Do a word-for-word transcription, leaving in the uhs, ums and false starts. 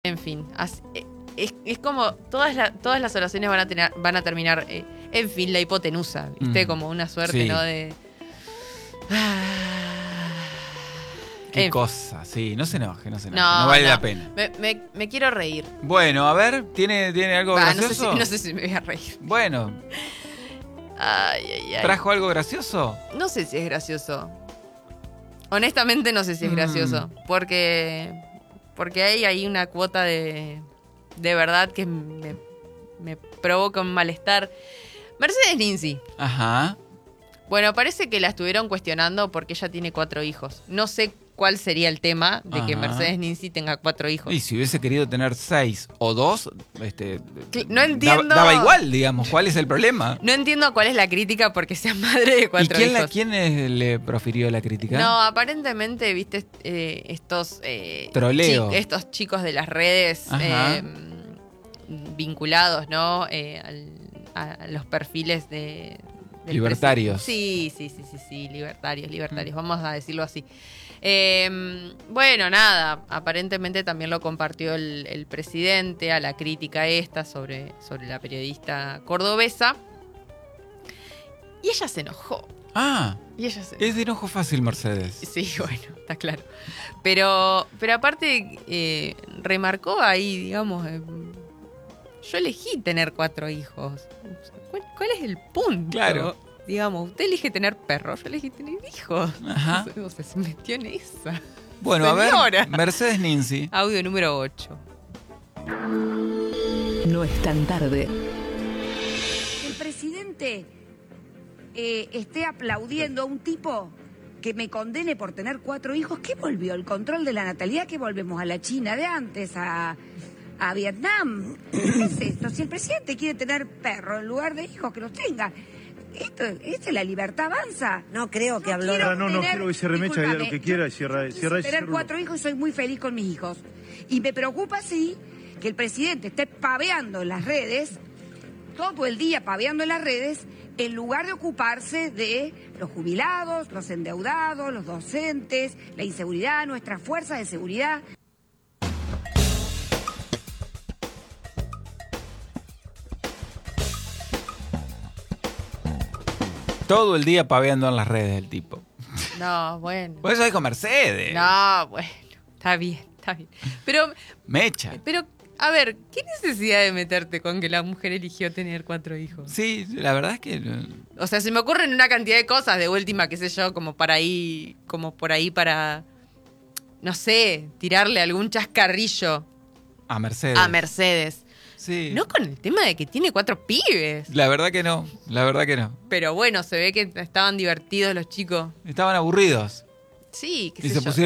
En fin, así, es, es como todas, la, todas las oraciones van a tener, van a terminar, eh, en fin, la hipotenusa, ¿viste? Mm. Como una suerte, sí. ¿no? De... Qué en cosa, sí, no se enoje, no se enoje, no, no vale no. la pena. Me, me, me quiero reír. Bueno, a ver, ¿tiene, ¿tiene algo bah, gracioso? No sé, si, no sé si me voy a reír. Bueno. Ay, ay, ay. ¿Trajo algo gracioso? No sé si es gracioso. Honestamente no sé si es gracioso, mm. porque porque hay ahí una cuota de, de verdad que me, me provoca un malestar. Mercedes Ninzi. Ajá. Bueno, parece que la estuvieron cuestionando porque ella tiene cuatro hijos. No sé cuál sería el tema de Ajá. que Mercedes Ninzi tenga cuatro hijos. Y si hubiese querido tener seis o dos, este, no entiendo. Daba, daba igual, digamos. ¿Cuál es el problema? No entiendo cuál es la crítica porque sea madre de cuatro ¿Y quién hijos. La, quién es, le profirió la crítica? No, aparentemente, viste, eh, estos eh, Troleo. Chi- estos chicos de las redes eh, vinculados, ¿no? Eh, al, a los perfiles de libertarios. Sí, sí, sí, sí, sí, libertarios, libertarios, mm. vamos a decirlo así. Eh, bueno, nada, aparentemente también lo compartió el, el presidente a la crítica esta sobre, sobre la periodista cordobesa. Y ella se enojó. Ah, y ella se... es de enojo fácil, Mercedes. Sí, bueno, está claro. Pero, pero aparte, eh, remarcó ahí, digamos, eh, yo elegí tener cuatro hijos. ¿Cuál, cuál es el punto? Claro. Digamos, usted elige tener perros, yo elegí tener hijos. Ajá. O sea, se metió en esa. Bueno, Señora. a ver, Mercedes Ninzi. Audio número ocho. No es tan tarde. El presidente eh, esté aplaudiendo a un tipo que me condene por tener cuatro hijos. ¿Qué volvió? ¿El control de la natalidad? ¿Qué volvemos? ¿A la China de antes? ¿A, a Vietnam? ¿Qué es esto? Si el presidente quiere tener perros en lugar de hijos, que los tenga. Esto, ¿Esta es la libertad avanza? No creo que no habló. Quiero no, no, tener, quiero que se remecha, diga lo que quiera y cierra, cierra tener ese cuatro hijos y soy muy feliz con mis hijos. Y me preocupa, sí, que el presidente esté paveando en las redes, todo el día paveando en las redes, en lugar de ocuparse de los jubilados, los endeudados, los docentes, la inseguridad, nuestras fuerzas de seguridad. Todo el día paveando en las redes el tipo. No, bueno. Por eso dijo Mercedes. No, bueno. Está bien, está bien. Pero... Mecha. Pero, a ver, ¿qué necesidad de meterte con que la mujer eligió tener cuatro hijos? Sí, la verdad es que... O sea, se me ocurren una cantidad de cosas de última, qué sé yo, como para ahí... Como por ahí para... No sé, tirarle algún chascarrillo. A Mercedes. A Mercedes. Sí. No con el tema de que tiene cuatro pibes. La verdad que no, la verdad que no. Pero bueno, se ve que estaban divertidos los chicos. Estaban aburridos. Sí, qué y sé se yo. pusieron